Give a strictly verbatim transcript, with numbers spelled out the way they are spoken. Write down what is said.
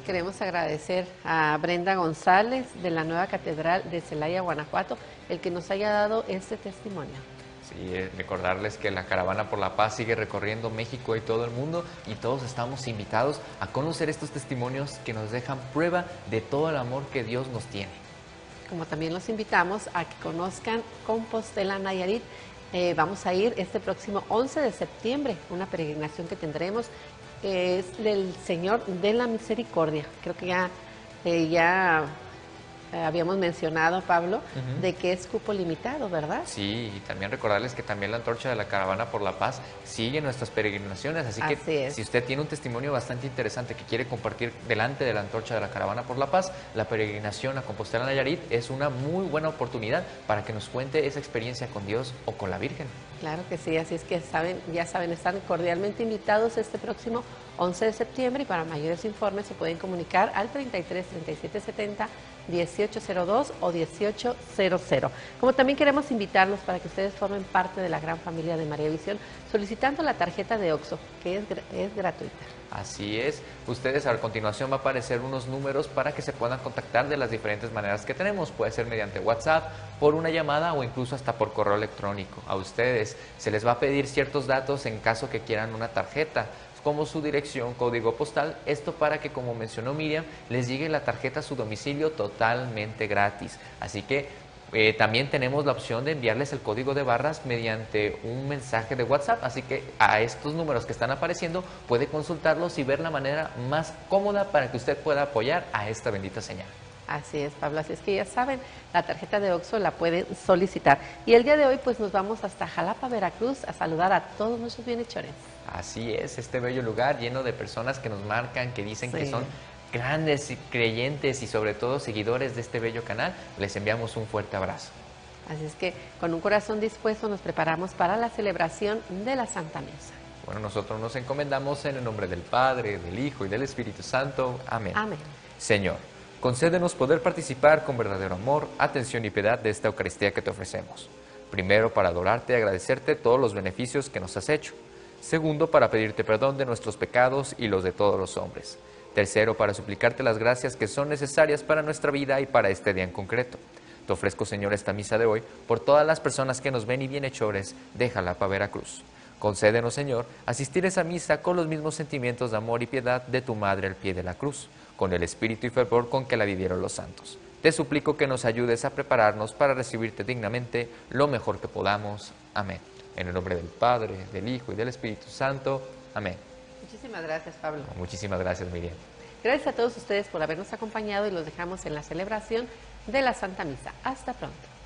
queremos agradecer a Brenda González de la Nueva Catedral de Celaya, Guanajuato, el que nos haya dado este testimonio. Sí, recordarles que la Caravana por la Paz sigue recorriendo México y todo el mundo, y todos estamos invitados a conocer estos testimonios que nos dejan prueba de todo el amor que Dios nos tiene. Como también los invitamos a que conozcan Compostela Nayarit. Eh, vamos a ir este próximo once de septiembre, una peregrinación que tendremos, eh, es del Señor de la Misericordia. Creo que ya, eh, ya eh, habíamos mencionado, Pablo, uh-huh. de que es cupo limitado, ¿verdad? Sí, y también recordarles que también la Antorcha de la Caravana por la Paz sigue nuestras peregrinaciones, así, así que es. Si usted tiene un testimonio bastante interesante que quiere compartir delante de la Antorcha de la Caravana por la Paz, la peregrinación a Compostela Nayarit es una muy buena oportunidad para que nos cuente esa experiencia con Dios o con la Virgen. Claro que sí, así es que saben, ya saben, están cordialmente invitados este próximo once de septiembre, y para mayores informes se pueden comunicar al treinta y tres, treinta y siete, setenta, dieciocho cero dos o dieciocho cero cero. Como también queremos invitarlos para que ustedes formen parte de la gran familia de María Visión, solicitando la tarjeta de OXXO, que es, es gratuita. Así es, ustedes a continuación va a aparecer unos números para que se puedan contactar de las diferentes maneras que tenemos. Puede ser mediante WhatsApp, por una llamada o incluso hasta por correo electrónico. A ustedes se les va a pedir ciertos datos en caso que quieran una tarjeta, como su dirección, código postal, esto para que, como mencionó Miriam, les llegue la tarjeta a su domicilio totalmente gratis. Así que Eh, también tenemos la opción de enviarles el código de barras mediante un mensaje de WhatsApp, así que a estos números que están apareciendo puede consultarlos y ver la manera más cómoda para que usted pueda apoyar a esta bendita señal. Así es, Pablo, así es que ya saben, la tarjeta de OXXO la pueden solicitar. Y el día de hoy pues nos vamos hasta Jalapa, Veracruz, a saludar a todos nuestros bienhechores. Así es, este bello lugar lleno de personas que nos marcan, que dicen sí. que son grandes creyentes y sobre todo seguidores de este bello canal. Les enviamos un fuerte abrazo. Así es que con un corazón dispuesto nos preparamos para la celebración de la Santa Misa. Bueno, nosotros nos encomendamos en el nombre del Padre, del Hijo y del Espíritu Santo. Amén. Amén. Señor, concédenos poder participar con verdadero amor, atención y piedad de esta Eucaristía que te ofrecemos. Primero, para adorarte y agradecerte todos los beneficios que nos has hecho. Segundo, para pedirte perdón de nuestros pecados y los de todos los hombres. Tercero, para suplicarte las gracias que son necesarias para nuestra vida y para este día en concreto. Te ofrezco, Señor, esta misa de hoy por todas las personas que nos ven y bienhechores de Jalapa, Veracruz. Concédenos, Señor, asistir a esa misa con los mismos sentimientos de amor y piedad de tu Madre al pie de la cruz, con el espíritu y fervor con que la vivieron los santos. Te suplico que nos ayudes a prepararnos para recibirte dignamente lo mejor que podamos. Amén. En el nombre del Padre, del Hijo y del Espíritu Santo. Amén. Muchísimas gracias, Pablo. Muchísimas gracias, Miriam. Gracias a todos ustedes por habernos acompañado y los dejamos en la celebración de la Santa Misa. Hasta pronto.